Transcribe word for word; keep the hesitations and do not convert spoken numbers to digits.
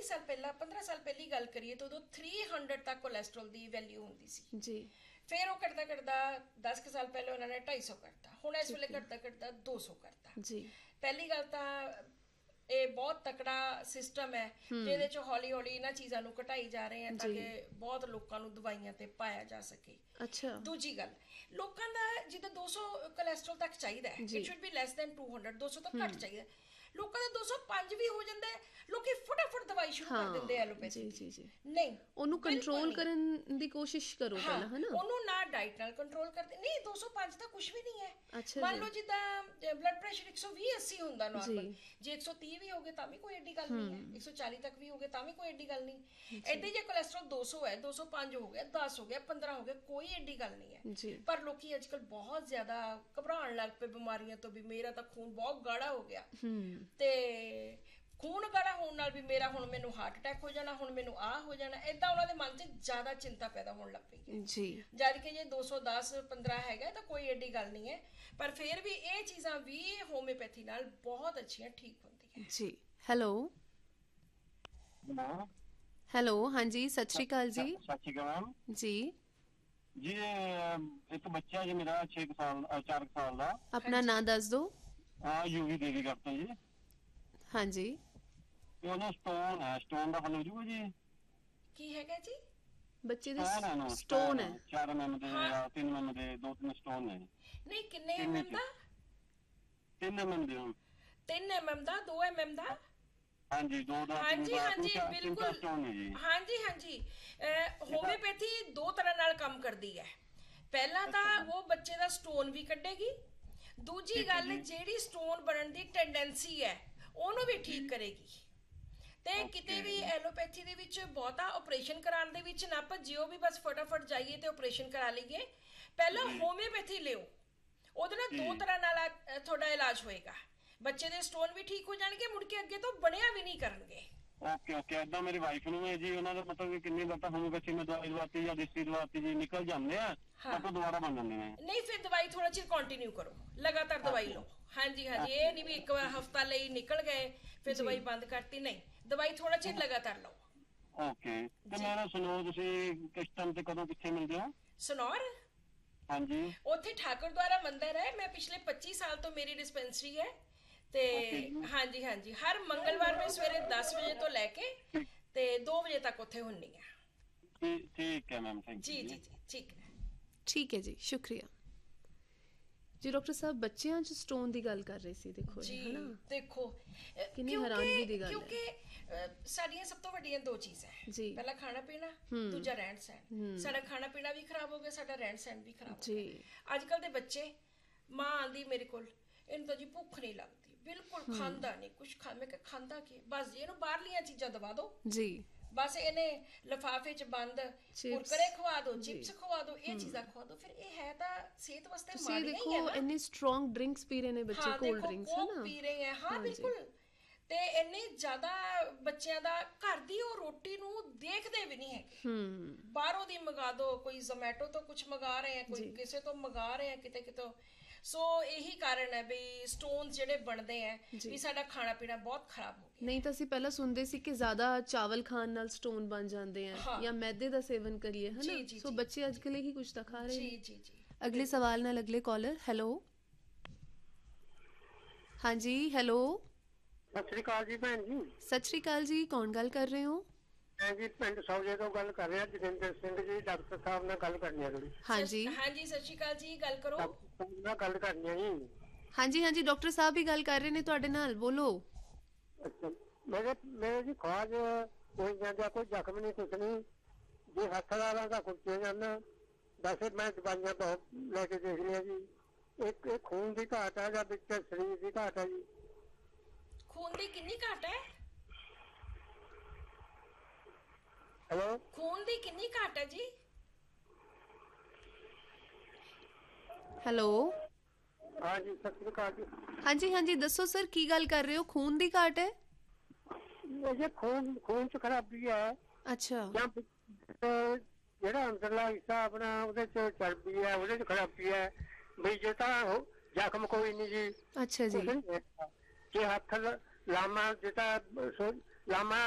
ਸਾਲ ਪਹਿਲਾਂ ਪੰਦਰਾਂ ਸਾਲ ਪਹਿਲੀ ਗੱਲ ਕਰੀਏ ਤਾਂ ਉਦੋਂ तीन सौ ਤੱਕ ਕੋਲੇਸਟ੍ਰੋਲ ਦੀ ਵੈਲਿਊ ਹੁੰਦੀ ਸੀ ਜੀ। ਫਿਰ ਉਹ ਕਰਦਾ ਕਰਦਾ ਦਸ ਕੁ ਸਾਲ ਪਹਿਲਾਂ ਉਹਨਾਂ ਨੇ ਢਾਈ ਸੌ ਕਰਤਾ, ਹੁਣ ਇਸ ਵੇਲੇ ਕਰਦਾ ਕਰਦਾ ਦੋ ਸੌ ਕਰਤਾ ਜੀ। ਪਹਿਲੀ ਗੱਲ ਤਾਂ ਇਹ ਬਹੁਤ ਤਕੜਾ ਸਿਸਟਮ ਹੈ ਜਿਹਦੇ ਚ ਹੌਲੀ ਹੌਲੀ ਇਹਨਾਂ ਚੀਜ਼ਾਂ ਨੂੰ ਘਟਾਈ ਜਾ ਰਹੇ ਆ ਤਾਂ ਕਿ ਬਹੁਤ ਲੋਕਾਂ ਨੂੰ ਦਵਾਈਆਂ ਤੇ ਪਾਇਆ ਜਾ ਸਕੇ। ਅੱਛਾ, ਦੂਜੀ ਗੱਲ, ਲੋਕਾਂ ਦਾ ਜਿੱਦਾਂ ਦੋ ਸੌ ਕੋਲੇਸਟ੍ਰੋਲ ਤੱਕ ਚਾਹੀਦਾ ਹੈ, it should be less than ਦੋ ਸੌ, ਦੋ ਸੌ ਤੋਂ ਘੱਟ ਚਾਹੀਦਾ। ਲੋਕਾਂ ਦਾ ਦੋ ਸੌ ਪੰਜ ਵੀ ਹੋ ਜਾਂਦਾ ਹੈ, ਲੋਕੀ ਫਟਾਫਟ ਦਵਾਈ ਸ਼ੁਰੂ ਕਰ ਦਿੰਦੇ ਆ ਐਲੋਪੈਥੀ ਜੀ ਜੀ। ਨਹੀਂ, ਉਹਨੂੰ ਕੰਟਰੋਲ ਕਰਨ ਦੀ ਕੋਸ਼ਿਸ਼ ਕਰੋ ਪਹਿਲਾਂ, ਹੈ ਨਾ। ਉਹਨੂੰ ਨਾ ਡਾਈਟ ਨਾਲ ਕੰਟਰੋਲ ਕਰਦੇ, ਨਹੀਂ ਦੋ ਸੌ ਪੰਜ ਤਾਂ ਕੁਝ ਵੀ ਨਹੀਂ ਹੈ। ਮੰਨ ਲਓ ਜਿੱਦਾਂ ਬਲੱਡ ਪ੍ਰੈਸ਼ਰ ਇੱਕ ਸੌ ਵੀਹ ਅੱਸੀ ਹੁੰਦਾ ਨਾਰਮਲ, ਜੇ ਇੱਕ ਸੌ ਤੀਹ ਵੀ ਹੋ ਗਏ ਤਾਂ ਵੀ ਕੋਈ ਐਡੀ ਗੱਲ ਨਹੀਂ ਹੈ, ਇੱਕ ਸੌ ਚਾਲੀ ਤੱਕ ਵੀ ਹੋ ਗਏ ਤਾਂ ਵੀ ਕੋਈ ਐਡੀ ਗੱਲ ਨਹੀਂ। ਏਦਾਂ ਜੇ ਕੋਲੇਸਟ੍ਰੋਲ ਦੋ ਸੌ ਹੈ, ਦੋ ਸੌ ਪੰਜ ਹੋ ਗਿਆ, ਦਸ ਹੋ ਗਿਆ, ਪੰਦਰਾਂ ਹੋ ਗਿਆ, ਕੋਈ ਐਡੀ ਗੱਲ ਨਹੀਂ ਹੈ। ਪਰ ਲੋਕੀ ਅੱਜ ਕੱਲ੍ਹ ਬਹੁਤ ਜ਼ਿਆਦਾ ਘਬਰਾਉਣ ਲੱਗ ਪਏ ਬਿਮਾਰੀਆਂ ਤੋਂ ਵੀ, ਮੇਰਾ ਤਾਂ ਖੂਨ ਬਹੁਤ ਗਾੜਾ ਹੋ ਗਿਆ ਤੇ ਖੂਨ ਗਾੜਾ ਹੋਣ ਨਾਲ ਵੀ ਮੇਰਾ ਹੁਣ ਮੈਨੂੰ ਹਾਰਟ ਅਟੈਕ ਹੋ ਜਾਣਾ, ਹੁਣ ਮੈਨੂੰ ਆਹ ਹੋ ਜਾਣਾ, ਏਦਾਂ ਉਹਨਾਂ ਦੇ ਮਨ 'ਚ ਜ਼ਿਆਦਾ ਚਿੰਤਾ ਪੈਦਾ ਹੋਣ ਲੱਗ ਪਈ ਜੀ। ਜਦ ਕਿ ਜੇ ਦੋ ਸੌ ਦਸ ਪੰਦਰਾਂ ਹੈਗਾ ਤਾਂ ਕੋਈ ਐਡੀ ਗੱਲ ਨਹੀਂ ਹੈ, ਪਰ ਫਿਰ ਵੀ ਇਹ ਚੀਜ਼ਾਂ ਵੀ ਹੋਮਿਓਪੈਥੀ ਨਾਲ ਬਹੁਤ ਅੱਛੀਆਂ ਠੀਕ ਹੁੰਦੀਆਂ ਜੀ। ਹੈਲੋ ਹੈਲੋ, ਹਾਂਜੀ ਸਤਿ ਸ਼੍ਰੀ ਅਕਾਲ ਜੀ। ਸਤਿ ਸ਼੍ਰੀ ਅਕਾਲ ਜੀ ਜੀ। ਇੱਕ ਬੱਚਾ ਜੀ ਮੇਰਾ ਛੇ ਸਾਲ ਚਾਰ ਸਾਲ ਦਾ, ਆਪਣਾ ਨਾਂ ਦੱਸ ਦਿਓ। ਹਾਂ, ਯੂਵੀ ਦੇਵੀ ਕਰਤਾ ਜੀ। ਹਾਂਜੀ, ਤੇ ਉਹਨਾਂ ਸਟੋਨ ਹੈ, ਸਟੋਨ ਦਾ ਹੱਲ ਹੋ ਜੂਗਾ ਜੀ? ਕੀ ਹੈਗਾ ਜੀ? ਬੱਚੇ ਦੇ ਸਟੋਨ ਹੈ, ਚਾਰ ਐਮ ਐਮ ਦੇ ਜਾਂ ਤਿੰਨ ਐਮ ਦੇ, ਦੋ ਤਿੰਨ ਸਟੋਨ ਨੇ। ਨਹੀਂ, ਕਿੰਨੇ ਐਮ ਐਮ ਦਾ? ਤਿੰਨ ਐਮ ਐਮ ਦੇ। ਤਿੰਨ ਐਮ ਐਮ ਦਾ, ਦੋ ਐਮ ਐਮ ਦਾ? ਹਾਂਜੀ, ਦੋ ਦਾ। ਹਾਂਜੀ ਹਾਂਜੀ ਬਿਲਕੁਲ, ਹਾਂਜੀ ਹਾਂਜੀ। ਹੋਮਿਓਪੈਥੀ ਦੋ ਤਰ੍ਹਾਂ ਨਾਲ ਕੰਮ ਕਰਦੀ ਹੈ। ਪਹਿਲਾਂ ਤਾਂ ਉਹ ਬੱਚੇ ਦਾ ਸਟੋਨ ਵੀ ਕੱਢੇਗੀ, ਦੂਜੀ ਗੱਲ ਜਿਹੜੀ ਸਟੋਨ ਬਣਨ ਦੀ ਟੈਂਡੈਂਸੀ ਹੈ ਉਹਨੂੰ ਵੀ ਠੀਕ ਕਰੇਗੀ। ਤੇ ਕਿਤੇ ਵੀ ਐਲੋਪੈਥੀ ਦੇ ਵਿੱਚ ਬਹੁਤਾ ਆਪਰੇਸ਼ਨ ਕਰਾਉਣ ਦੇ ਵਿੱਚ ਨਾ ਭੱਜਿਓ ਵੀ ਬਸ ਫਟਾਫਟ ਜਾਈਏ ਤੇ ਆਪਰੇਸ਼ਨ ਕਰਾ ਲਈਏ। ਪਹਿਲਾਂ ਹੋਮਿਓਪੈਥੀ ਲਿਓ, ਉਹਦੇ ਨਾਲ ਦੋ ਤਰ੍ਹਾਂ ਨਾਲ ਤੁਹਾਡਾ ਇਲਾਜ ਹੋਏਗਾ। ਬੱਚੇ ਦੇ ਸਟੋਨ ਵੀ ਠੀਕ ਹੋ ਜਾਣਗੇ, ਮੁੜ ਕੇ ਅੱਗੇ ਤੋਂ ਬਣਿਆ ਵੀ ਨਹੀਂ ਕਰਨਗੇ। Okay okay. ਏਦਾਂ ਮੇਰੀ ਵਾਈਫ ਨੂੰ ਹੈ ਜੀ, ਉਹਨਾਂ ਦਾ ਮਤਲਬ ਕਿੰਨੀ ਵਾਰ ਤਾਂ ਹੋਮਿਓਪੈਥੀ ਮੈਂ ਦਵਾਈ ਦਵਾਤੀ ਜਾਂ ਦੇਸੀ ਦਵਾਤੀ ਜੀ, ਨਿਕਲ ਜਾਂਦੇ ਆ ਤਾਂ ਦੁਬਾਰਾ ਬਣ ਜਾਂਦੇ ਨੇ। ਨਹੀਂ, ਫਿਰ ਦਵਾਈ ਥੋੜਾ ਚਿਰ ਕੰਟੀਨਿਊ ਕਰੋ, ਲਗਾਤਾਰ ਦਵਾਈ ਲਓ। ਹਾਂਜੀ ਹਾਂਜੀ, ਇਹ ਨਹੀਂ ਵੀ ਇੱਕ ਵਾਰ ਹਫਤਾ ਲਈ ਨਿਕਲ ਗਏ ਫਿਰ ਦਵਾਈ ਬੰਦ ਕਰਤੀ, ਨਹੀਂ, ਦਵਾਈ ਥੋੜਾ ਚਿਰ ਲਗਾਤਾਰ ਲਓ। ਓਕੇ। ਤੇ ਮੈਂ ਸੁਣੋ, ਤੁਸੀਂ ਕਿਸ ਟਾਈਮ ਤੇ ਕਦੋਂ ਕਿੱਥੇ ਮਿਲਦੇ ਹੋ? ਸਨੌਰ? ਹਾਂਜੀ, ਉੱਥੇ ਠਾਕੁਰ ਦੁਆਰਾ ਮੰਦਿਰ ਹੈ। ਮੈਂ ਪਿਛਲੇ ਪੱਚੀ ਸਾਲ ਤੋਂ ਮੇਰੀ ਡਿਸਪੈਂਸਰੀ ਹੈ ਤੇ ਹਾਂਜੀ ਹਾਂਜੀ, ਹਰ ਮੰਗਲਵਾਰ ਮੈਂ ਸਵੇਰੇ ਦਸ ਵਜੇ ਤੋਂ ਲੈ ਕੇ ਤੇ ਦੋ ਵਜੇ ਤੱਕ ਉੱਥੇ ਹੁੰਨੀ ਆ। ਠੀਕ ਹੈ ਮੈਮ, ਥੈਂਕ ਯੂ ਜੀ। ਜੀ ਜੀ, ਠੀਕ ਹੈ ਠੀਕ ਹੈ ਜੀ, ਸ਼ੁਕਰੀਆ ਜੀ। ਡਾਕਟਰ ਸਾਹਿਬ ਬੱਚਿਆਂ 'ਚ ਸਟੋਨ ਦੀ ਗੱਲ ਕਰ ਰਹੇ ਸੀ, ਦੇਖੋ ਜੀ, ਹੈ ਨਾ। ਦੇਖੋ ਕਿੰਨੀ ਹੈਰਾਨਗੀ ਦੀ ਗੱਲ ਹੈ, ਕਿਉਂਕਿ ਸਾਡੀਆਂ ਸਭ ਤੋਂ ਵੱਡੀਆਂ ਦੋ ਚੀਜ਼ਾਂ ਹੈ, ਪਹਿਲਾ ਖਾਣਾ ਪੀਣਾ, ਦੂਜਾ ਰਹਿਣ ਸਹਿਣ। ਸਾਡਾ ਖਾਣਾ ਪੀਣਾ ਵੀ ਖਰਾਬ ਹੋ ਗਿਆ, ਸਾਡਾ ਰਹਿਣ ਸਹਿਣ ਵੀ ਖਰਾਬ ਹੋ ਗਿਆ। ਅੱਜ ਕੱਲ੍ਹ ਦੇ ਬੱਚੇ, ਮਾਂ ਆਂਦੀ ਮੇਰੇ ਕੋਲ, ਇਹਨੂੰ ਤਾਂ ਜੀ ਭੁੱਖ ਨਹੀਂ ਲੱਗਦੀ, ਬਿਲਕੁਲ ਖਾਂਦਾ ਨਹੀਂ ਕੁਛ। ਖਾ ਮੈਂ ਕਿਹਾ ਖਾਂਦਾ ਕੀ? ਬਸ ਜੀ ਇਹਨੂੰ ਬਾਹਰਲੀਆਂ ਚੀਜ਼ਾਂ ਦਵਾ ਦਿਓ ਜੀ, ਬਸ ਇਹਨੇ ਲਿਫਾਫੇ 'ਚ ਬੰਦ ਕੁਰਕਰੇ ਖਵਾ ਦਿਓ, ਚਿਪਸ ਖਵਾ ਦਿਓ, ਇਹ ਚੀਜ਼ਾਂ ਖਵਾ ਦਿਓ। ਫਿਰ ਇਹ ਹੈ ਤਾਂ ਸਿਹਤ ਵਾਸਤੇ ਮਾੜੀ ਹੀ ਹੈ ਨਾ। ਇੰਨੀ ਸਟਰੋਂਗ ਡਰਿੰਕਸ ਪੀ ਰਹੇ ਨੇ ਬੱਚੇ, ਕੋਲਡ ਡਰਿੰਕਸ ਹੈ ਨਾ, ਪੀ ਰਹੇ ਹੈ। ਹਾਂ ਬਿਲਕੁਲ। ਤੇ ਇੰਨੇ ਜ਼ਿਆਦਾ ਬੱਚਿਆਂ ਦਾ ਘਰ ਦੀ ਉਹ ਰੋਟੀ ਨੂੰ ਦੇਖਦੇ ਵੀ ਨਹੀਂ ਹੈਗੇ, ਬਾਹਰੋਂ ਦੀ ਮੰਗਾ ਦੋ, ਕੋਈ ਜ਼ੋਮੈਟੋ ਤੋਂ ਕੁਛ ਮੰਗਾ ਰਹੇ ਹੈ, ਕੋਈ ਕਿਸੇ ਤੋਂ ਮੰਗਾ ਰਹੇ ਹੈ, ਕਿਤੇ ਕਿਤੋਂ। ਸੋ ਇਹੀ ਕਾਰਨ ਹੈ ਵੀ ਸਟੋਨ ਜਿਹੜੇ ਬਣਦੇ ਹੈ ਵੀ ਸਾਡਾ ਖਾਣਾ ਪੀਣਾ ਬਹੁਤ ਖਰਾਬ ਹੋ ਗਿਆ। ਨਹੀਂ ਤਾਂ ਅਸੀਂ ਪਹਿਲਾਂ ਸੁਣਦੇ ਸੀ ਕਿ ਜ਼ਿਆਦਾ ਚਾਵਲ ਖਾਣ ਨਾਲ ਸਟੋਨ ਬਣ ਜਾਂਦੇ ਆ ਜਾਂ ਮੈਦੇ ਦਾ ਸੇਵਨ ਕਰੀਏ, ਹੈ ਨਾ। ਸੋ ਬੱਚੇ ਅੱਜ ਕੱਲ੍ਹ ਇਹੀ ਕੁਛ ਤਾਂ ਖਾ ਰਹੇ ਨੇ। ਜੀ ਜੀ। ਅਗਲੇ ਸਵਾਲ ਨਾਲ ਅਗਲੇ ਕਾਲਰ। ਹੈਲੋ ਹਾਂਜੀ, ਹੈਲੋ ਸਤਿ ਸ਼੍ਰੀ ਅਕਾਲ ਜੀ ਭੈਣ ਜੀ। ਸਤਿ ਸ਼੍ਰੀ ਅਕਾਲ ਜੀ, ਕੌਣ ਗੱਲ ਕਰ ਰਹੇ ਹੋ? ਮੈਂ ਜੀ ਪਿੰਡ ਸੌਜੇ ਤੋਂ ਗੱਲ ਕਰ ਰਿਹਾ, ਜਤਿੰਦਰ ਸਿੰਘ ਜੀ। ਡਾਕਟਰ ਸਾਹਿਬ ਨਾਲ ਗੱਲ ਕਰਨੀ ਹੈ ਥੋੜੀ। ਹਾਂਜੀ ਹਾਂਜੀ, ਸਤਿ ਸ਼੍ਰੀ ਅਕਾਲ ਜੀ, ਗੱਲ ਕਰੋ। ਨਾਲ ਗੱਲ ਕਰਨੀ ਹੈ ਜੀ। ਹਾਂਜੀ ਹਾਂਜੀ, ਡਾਕਟਰ ਸਾਹਿਬ ਹੀ ਗੱਲ ਕਰ ਰਹੇ ਨੇ ਤੁਹਾਡੇ ਨਾਲ, ਬੋਲੋ। ਅੱਛਾ, ਮੇਰੇ ਮੇਰੇ ਜੀ ਖਾਜ ਕੋਈ ਜਾਂਦਾ, ਕੋਈ ਜ਼ਖਮ ਨਹੀਂ, ਕੁਛ ਨਹੀਂ ਜੀ। ਹੱਥ ਨਾਲ ਦਾ ਕੁੱਤੇ ਜਾਂਦਾ। ਵੈਸੇ ਮੈਂ ਦਵਾਈਆਂ ਬਹੁਤ ਲੈ ਕੇ ਦੇਖ ਲਿਆ ਜੀ। ਇੱਕ ਇਹ ਖੂਨ ਦੀ ਘਾਟ ਹੈ ਜਾਂ ਵਿੱਚ ਸਰੀਰ ਦੀ ਘਾਟ ਹੈ ਜੀ? ਖੂਨ ਦੀ ਕਿੰਨੀ ਘਾਟ ਹੈ? ਹੈਲੋ, ਖੂਨ ਦੀ ਕਿੰਨੀ ਘਾਟ ਹੈ ਜੀ? ਹੈਲੋ ਹਾਂਜੀ, ਸਤਿ ਸ਼੍ਰੀ ਅਕਾਲ ਜੀ। ਹਾਂਜੀ ਹਾਂਜੀ, ਦੱਸੋ ਸਰ, ਕੀ ਗੱਲ ਕਰ ਰਹੇ ਹੋ? ਖੂਨ ਦੀ ਘਾਟ ਹੈ? ਇਹ ਖੂਨ ਖੂਨ ਚ ਖਰਾਬੀ ਹੈ। ਅੱਛਾ। ਜਿਹੜਾ ਅੰਦਰਲਾ ਹਿੱਸਾ ਆਪਣਾ, ਉਹਦੇ ਚ ਚਰਬੀ ਹੈ, ਉਹਦੇ ਚ ਖਰਾਬੀ ਹੈ ਵੀ। ਜੇ ਤਾਂ ਜ਼ਖਮ ਕੋਈ ਨੀ ਜੀ। ਅੱਛਾ ਜੀ। ਜੇ ਹੱਥ ਲਾਮਾ, ਜੇ ਤਾਂ ਲਾਮਾ